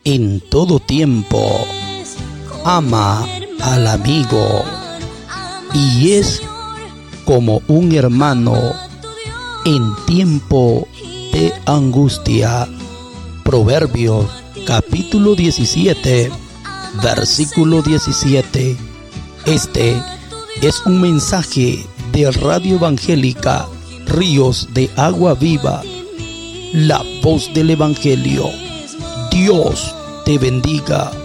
en todo tiempo. Ama al amigo y es como un hermano en tiempo de angustia. Proverbios capítulo 17, versículo 17. Este es un mensaje de Radio Evangélica Ríos de Agua Viva, la voz del Evangelio. Dios te bendiga.